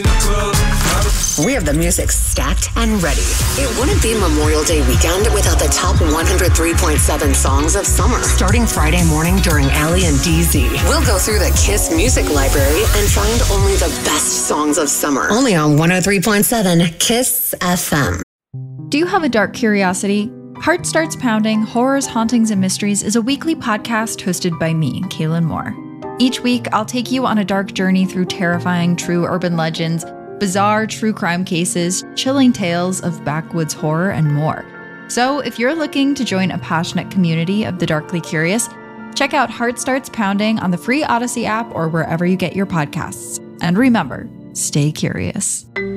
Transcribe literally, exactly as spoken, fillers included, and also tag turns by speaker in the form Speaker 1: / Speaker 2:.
Speaker 1: We have the music stacked and ready. It wouldn't be Memorial Day weekend without the top one hundred three point seven songs of summer. Starting Friday morning during Allie and D Z, we'll go through the KISS music library and find only the best songs of summer. Only on one oh three point seven KISS F M.
Speaker 2: Do you have a dark curiosity? Heart Starts Pounding, Horrors, Hauntings, and Mysteries is a weekly podcast hosted by me, Kaylin Moore. Each week, I'll take you on a dark journey through terrifying true urban legends, bizarre true crime cases, chilling tales of backwoods horror, and more. So if you're looking to join a passionate community of the darkly curious, check out Heart Starts Pounding on the free Odyssey app or wherever you get your podcasts. And remember, stay curious.